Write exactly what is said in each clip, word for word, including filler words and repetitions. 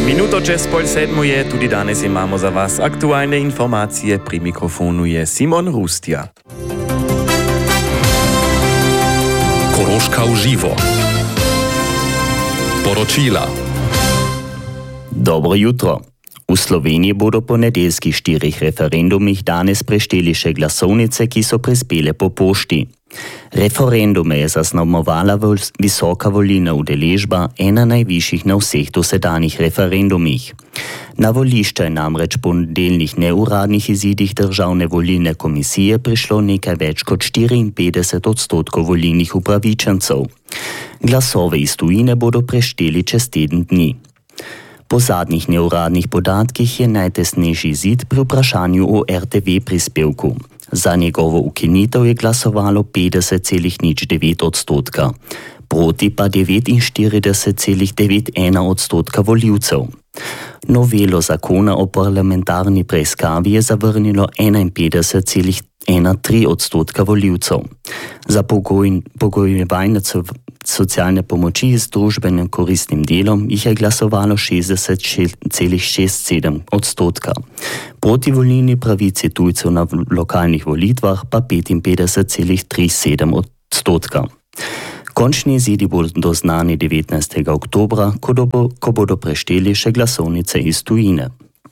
Minuto čez pol sedmo je, tudi danes imamo za vas aktualne informacije. Pri mikrofonu je Simon Rustja. Koroška v živo. Poročila. Dobro jutro. V Sloveniji bodo po nedeljskih štirih referendumih danes prešteli še glasovnice, ki so prispele po pošti. Referendume je zaznamovala visoka volilna udeležba, ena najvišjih na vseh dosedanjih referendumih. Na volišča je namreč po delnih neuradnih izidih Državne volilne komisije prišlo nekaj več kot štiriinpetdeset odstotkov volilnih upravičencev. Glasove iz tujine bodo prešteli čez teden dni. Po zadnjih neuradnih podatkih je najtesnejši izid pri vprašanju o er te ve prispevku. Za njegovo ukinitev je glasovalo petdeset celih nič devet odstotka, proti pa devetinštirideset celih devet ena odstotka volivcev. Novelo zakona o parlamentarni preiskavi je zavrnilo enainpetdeset celih ena tri odstotka volivcev. Za pogoj, pogojevanje socialne pomoči z družbenim koristnim delom jih je glasovalo šestdeset celih šest sedem odstotka. Proti volilni pravici tujcev na lokalnih volitvah pa petinpetdeset celih tri sedem odstotka. Končni izidi bodo znani devetnajstega oktobra, ko, do, ko bodo prešteli še glasovnice iz tujine.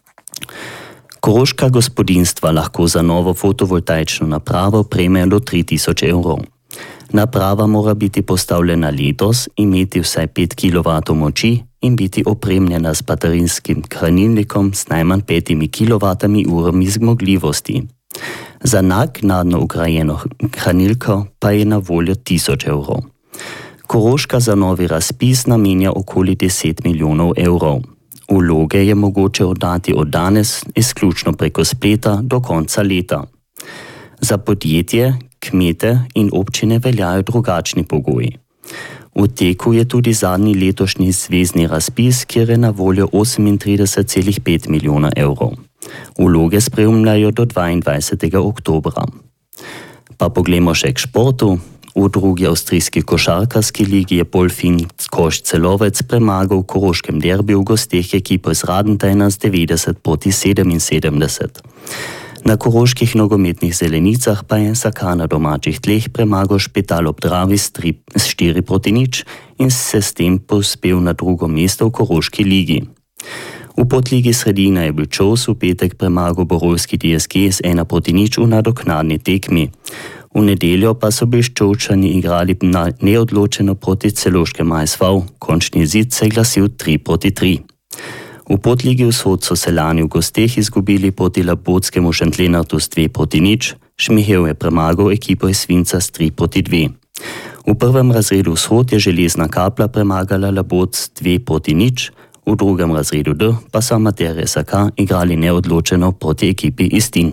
Koroška gospodinjstva lahko za novo fotovoltaično napravo prejmejo do tri tisoč evrov. Naprava mora biti postavljena letos, imeti vsaj pet kilovatov moči in biti opremljena s baterijskim hranilnikom s najmanj petimi kilovatami urami zmogljivosti. Za naknadno vgrajeno hranilko pa je na voljo tisoč evrov. Koroška za novi razpis namenja okoli deset milijonov evrov. Vloge je mogoče oddati od danes izključno preko spleta do konca leta. Za podjetje, kmete in občine veljajo drugačni pogoji. V teku je tudi zadnji letošnji zvezni razpis, kjer je na voljo osemintrideset celih pet milijona evrov. Vloge spremljajo do dvaindvajsetega oktobra. Pa poglejmo še k športu. V drugi avstrijski košarkarski ligi je Polfin Koš Celovec premagal v koroškem derbiju v gosteh ekipo iz Radentajna z devetdeset proti sedeminsedemdeset. Na koroških nogometnih zelenicah pa je Saka na domačih tleh premagal Špital ob Dravi s štiri proti nič in se s tem povzpel na drugo mesto v koroški ligi. V podligi Sredina je bil Čos v petek premagal Borovski D S G s ena proti nič v nadoknadni tekmi. V nedeljo pa so Biščovčani igrali na neodločeno proti celovškemu A S V, končni izid se je glasil tri proti tri. V podligi Vzhod so se lani v gosteh izgubili proti Labotskemu Šentlenartu s dve proti nič, Šmihev je premagal ekipo iz Svinca s tri proti dve. V prvem razredu Vzhod je Železna Kapla premagala Labot s dve proti nič, v drugem razredu D pa so amaterje S K igrali neodločeno proti ekipi iz Tin.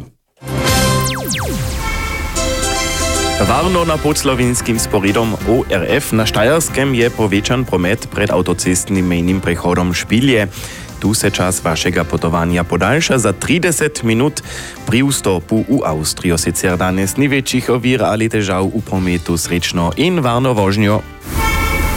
Varno na podslovenskim sporedom O R F na Štajerskem je povečan promet pred avtocestnim mejnim prehodom Špilje. Tu se čas vašega potovanja podaljša za trideset minut. Pri vstopu v Avstrijo sicer danes ni večjih ovir ali težav v prometu. Srečno in varno vožnjo.